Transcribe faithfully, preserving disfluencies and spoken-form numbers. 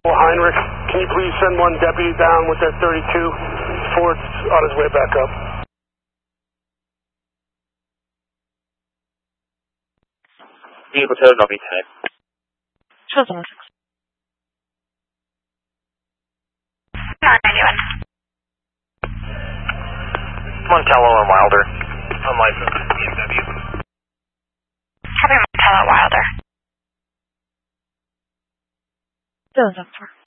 Heinrich, can you please send one deputy down with that thirty-two? Ford's on his way back up. Vehicle total lobby type. two thousand six. nine ninety-one. Montello and Wilder. Unlicensed B M W. Copy Montello, Wilder. two thousand four.